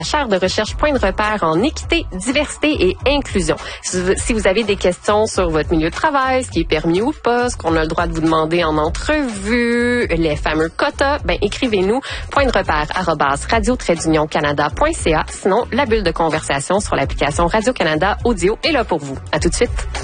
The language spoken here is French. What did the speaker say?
chaire de recherche Point de repère en équité, diversité et inclusion. Si vous avez des questions sur votre milieu de travail, ce qui est permis ou pas, ce qu'on a le droit de vous demander en entrevue, les fameux quotas, écrivez-nous pointdrepère@radio-canada.ca. Sinon, la bulle de conversation sur l'application Radio-Canada Audio est là pour vous. À tout de suite.